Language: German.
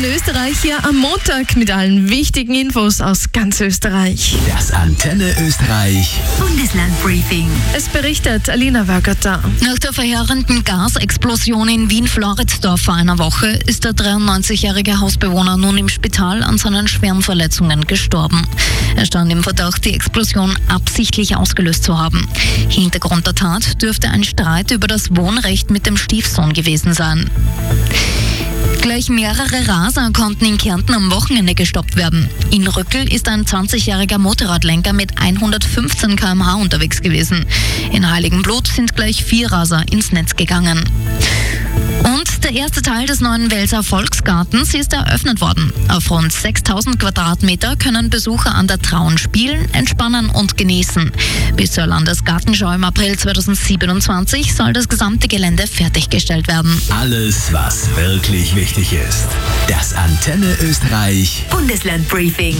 Antenne Österreich hier am Montag mit allen wichtigen Infos aus ganz Österreich. Das Antenne Österreich Bundeslandbriefing. Es berichtet Alina Wörgerter. Nach der verheerenden Gasexplosion in Wien-Floridsdorf vor einer Woche ist der 93-jährige Hausbewohner nun im Spital an seinen schweren Verletzungen gestorben. Er stand im Verdacht, die Explosion absichtlich ausgelöst zu haben. Hintergrund der Tat dürfte ein Streit über das Wohnrecht mit dem Stiefsohn gewesen sein. Gleich mehrere Raser konnten in Kärnten am Wochenende gestoppt werden. In Rückel ist ein 20-jähriger Motorradlenker mit 115 km/h unterwegs gewesen. In Heiligenblut sind gleich 4 Raser ins Netz gegangen. Und der erste Teil des neuen Welser Volksgartens ist eröffnet worden. Auf rund 6000 Quadratmeter können Besucher an der Traun spielen, entspannen und genießen. Bis zur Landesgartenschau im April 2027 soll das gesamte Gelände fertiggestellt werden. Alles, was wirklich wichtig ist. Das Antenne Österreich Bundeslandbriefing.